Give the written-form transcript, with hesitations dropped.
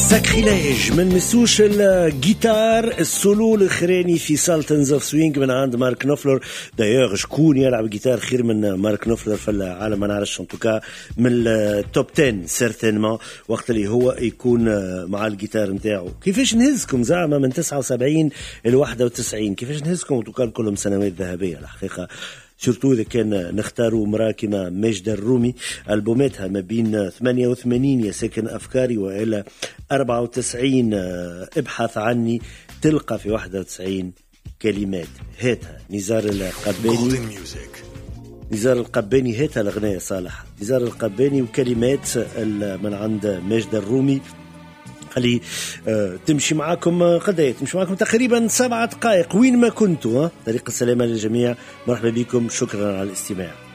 ساكريلاج من مسوش الجيتار السولو الاخراني في سالتنز اوف سوينج من عند مارك نوفلر. دايوغ شكون يلعب جيتار خير من مارك نوفلر في العالم؟ ما نعرفش، انتوكا من التوب 10 سيرتينمون وقت اللي هو يكون مع الجيتار نتاعو. كيفاش نهزكم زعما من 79 ل 91؟ كيفاش نهزكم انتوكا كلهم سنوات ذهبيه الحقيقه، سورتو إذا كان نختاروا امرأة كما ماجدة الرومي، ألبوماتها ما بين 88 يا ساكن أفكاري وإلى 94 ابحث عني، تلقى في 91 كلمات. هاتها نزار القباني، نزار القباني هاتها الأغنية صالح، نزار القباني وكلمات من عند ماجدة الرومي. خلي تمشي معاكم قضية، تمشي معاكم تقريبا 7 دقائق وين ما كنتوا. طريق السلامة للجميع، مرحبا بكم، شكرا على الاستماع.